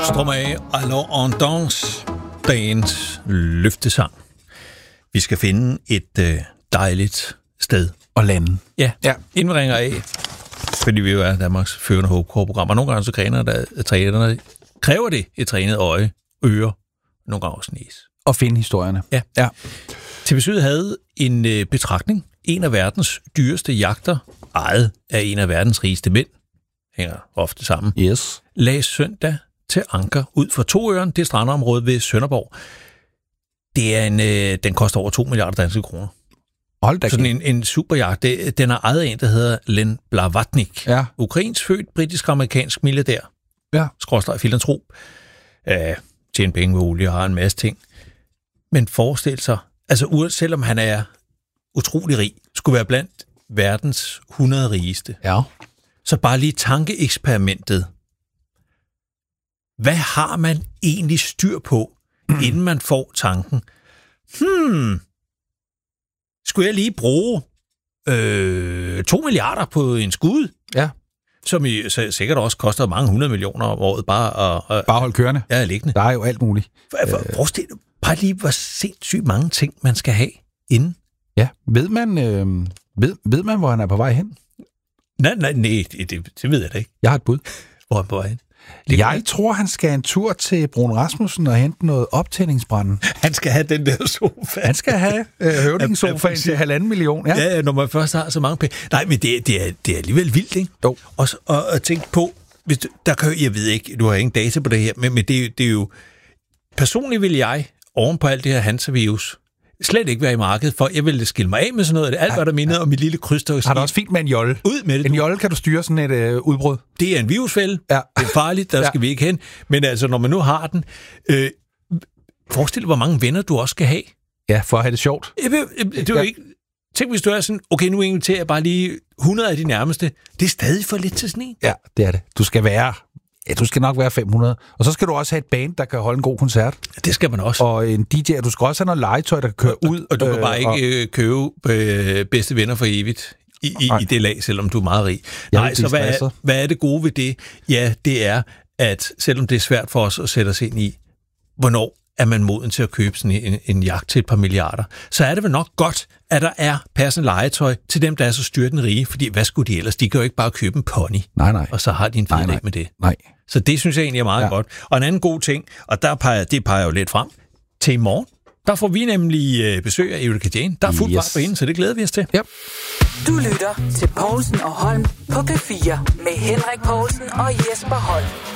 Stromae, alors on danse, dagens løftesang. Vi skal finde et dejligt sted og lande. Ja. Inden vi ringer af, fordi vi jo er Danmarks førende HK-program, og nogle gange så kræver det et trænet øje, øre, nogle gange også næse. Og finde historierne. Ja. TV7 havde en betragtning. En af verdens dyreste jagter, ejet af en af verdens rigeste mænd, hænger ofte sammen, Yes. lagde søndag til anker ud for Toøren, det strandområde ved Sønderborg. Det er den koster over 2 milliarder danske kroner. Hold da. Sådan en superjagt. Den er ejet af en, der hedder Len Blavatnik. Ja. Ukrainsk født, britisk-amerikansk milliardær. Ja. Skråstreg filantrop. Tjener penge med olie og har en masse ting. Men forestil sig, altså selvom han er utrolig rig, skulle være blandt verdens 100 rigeste. Ja. Så bare lige tankeeksperimentet. Hvad har man egentlig styr på, inden man får tanken? Skulle jeg lige bruge 2 milliarder på en skud? Ja. Som sikkert også koster mange 100 millioner om året bare holde kørende. Ja, liggende. Der er jo alt muligt. Forestil dig bare lige, hvor sindssygt mange ting, man skal have inden. Ja. Ved man, hvor han er på vej hen? Nej, det ved jeg da ikke. Jeg har et bud. Hvor er han på vej hen? Jeg tror, han skal en tur til Brun Rasmussen og hente noget optændingsbrænde. Han skal have den der sofa. Han skal have høvdingssofaen til 1,5 million. Ja, når man først har så mange penge. Nej, men det er alligevel vildt, ikke? Jo. Og tænk på, hvis jeg ved ikke, du har ingen data på det her, men det er jo... Personligt vil jeg, oven på alt det her Hansa-virus, slet ikke være i markedet, for jeg ville skille mig af med sådan noget. Alt, hvad der minder om mit lille krydstogsskib. Har det også fint med en jolle? Ud med det. En jolle kan du styre sådan et udbrud. Det er en virusfælde. Ja. Det er farligt, der skal vi ikke hen. Men altså, når man nu har den, forestil dig, hvor mange venner du også skal have. Ja, for at have det sjovt. Det er jo ikke... Tænk, hvis du er sådan, okay, nu inviterer jeg bare lige 100 af de nærmeste. Det er stadig for lidt til sådan en. Ja, det er det. Du skal nok være 500. Og så skal du også have et band, der kan holde en god koncert. Det skal man også. Og en DJ, og du skal også have noget legetøj, der kan køre ud. Og du kan bare ikke købe bedste venner for evigt i det lag, selvom du er meget rig. Nej, så hvad er det gode ved det? Ja, det er, at selvom det er svært for os at sætte os ind i, hvornår er man moden til at købe sådan en jagt til et par milliarder, så er det vel nok godt, at der er passende legetøj til dem, der er så styrtende rige, fordi hvad skulle de ellers? De kan jo ikke bare købe en pony, og så har de en fed dag med det. Nej. Så det synes jeg egentlig er meget godt. Og en anden god ting, og det peger jo lidt frem, til i morgen, der får vi nemlig besøg af Erika Jane. Der er fuld fart på hende, så det glæder vi os til. Yep. Du lytter til Povlsen og Holm på P4 med Henrik Povlsen og Jesper Holm.